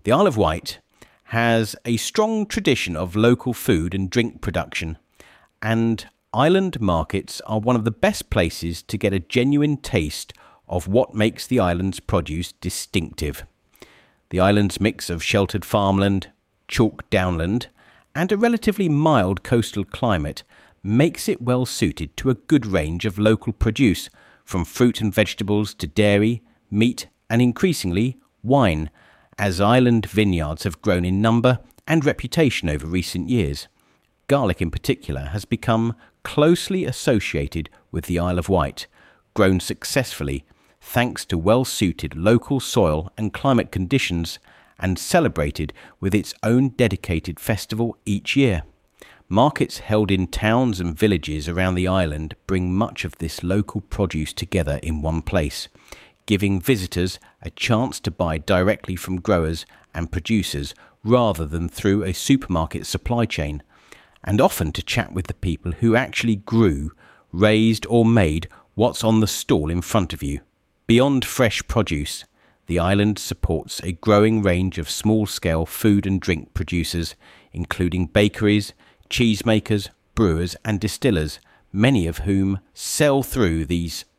The Isle of Wight has a strong tradition of local food and drink production, and island markets are one of the best places to get a genuine taste of what makes the island's produce distinctive. The island's mix of sheltered farmland, chalk downland, and a relatively mild coastal climate makes it well suited to a good range of local produce, from fruit and vegetables to dairy, meat, and increasingly wine, as island vineyards have grown in number and reputation over recent years. Garlic in particular has become closely associated with the Isle of Wight, grown successfully thanks to well-suited local soil and climate conditions, and celebrated with its own dedicated festival each year. Markets held in towns and villages around the island bring much of this local produce together in one place, giving visitors a chance to buy directly from growers and producers rather than through a supermarket supply chain, and often to chat with the people who actually grew, raised or made what's on the stall in front of you. Beyond fresh produce, the island supports a growing range of small-scale food and drink producers, including bakeries, cheesemakers, brewers and distillers, many of whom sell through these